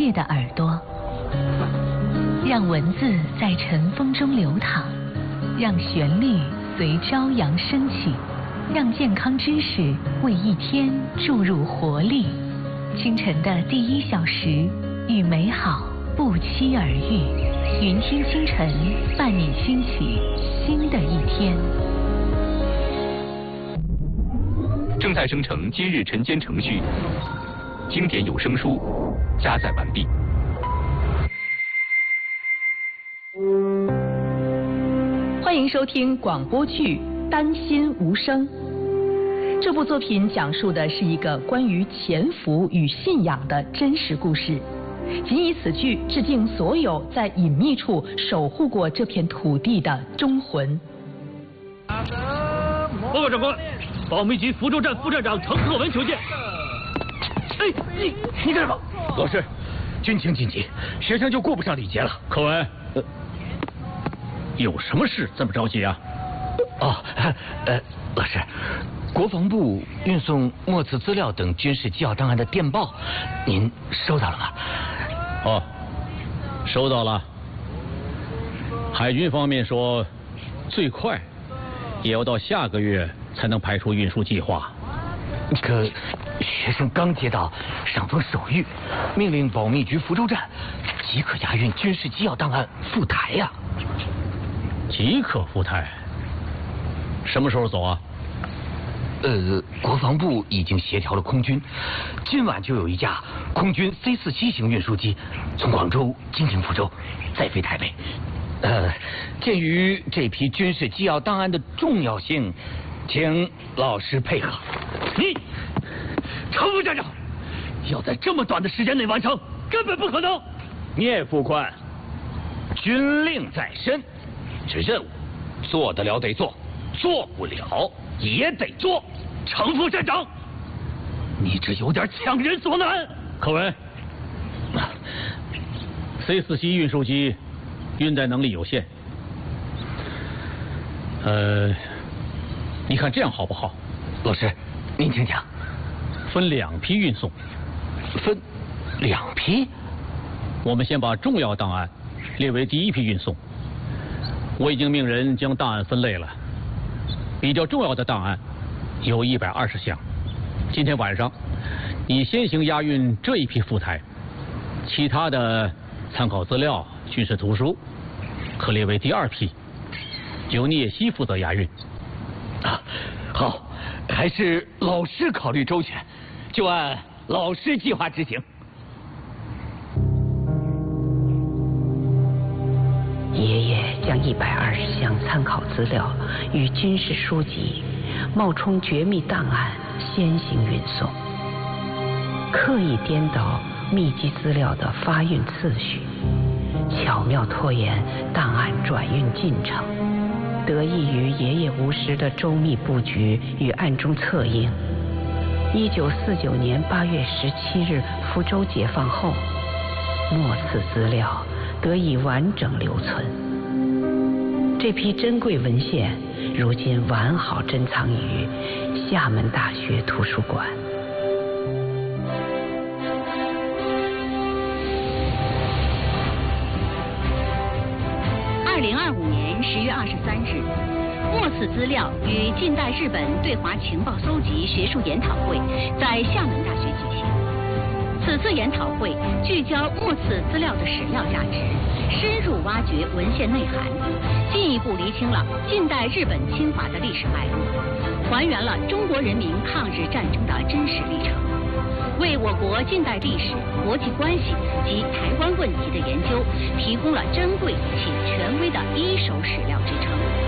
悦的耳朵，让文字在尘风中流淌，让旋律随朝阳升起，让健康知识为一天注入活力。清晨的第1小时，与美好不期而遇。云听清晨，伴你兴起新的一天。 正在生成今日晨间程序，经典有声书加载完毕。 欢迎收听广播剧《丹心无声》。这部作品讲述的是一个关于潜伏与信仰的真实故事，仅以此剧致敬所有在隐秘处守护过这片土地的忠魂。 报告长官，保密局福州站副站长程克文求见。哎，你干什么？ 老师，军情紧急，学生就顾不上礼节了。 克文，有什么事这么着急啊？ 老师，国防部运送墨子资料等军事机要档案的电报，您收到了吗？ 哦，收到了。海军方面说，最快也要到下个月才能排出运输计划。 可学生刚接到上峰手谕，命令保密局福州站即可押运军事机要档案赴台呀。 即可赴台？什么时候走啊？ 国防部已经协调了空军，今晚就有一架空军 C-47型运输机从广州进京福州，再飞台北。鉴于这批军事机要档案的重要性，请老师配合。 你，程副站长，要在这么短的时间内完成，根本不可能。 聂副官，军令在身，这任务做得了得做，做不了也得做。 程副站长，你这有点强人所难。克文，C-47运输机运载能力有限，你看这样好不好？ 老师，您请讲。 分2批运送。 分2批？ 我们先把重要档案列为第1批运送。我已经命人将档案分类了，比较重要的档案有120项。今天晚上你先行押运这一批赴台，其他的参考资料、军事图书可列为第2批，由聂西负责押运。 好，还是老师考虑周全，就按老师计划执行。 爷爷将120项参考资料与军事书籍冒充绝密档案先行运送，刻意颠倒密集资料的发运次序，巧妙拖延档案转运进程。得益于爷爷无私的周密布局与暗中策应，1949年8月17日福州解放后，墨次资料得以完整留存。这批珍贵文献如今完好珍藏于厦门大学图书馆。 2025年10月23日，墨次资料与近代日本对华情报搜集学术研讨会在厦门大学举行。此次研讨会聚焦墨次资料的史料价值，深入挖掘文献内涵，进一步厘清了近代日本侵华的历史脉络，还原了中国人民抗日战争的真实历程，为我国近代历史、国际关系及台湾问题的研究提供了珍贵且权威的1手史料支撑。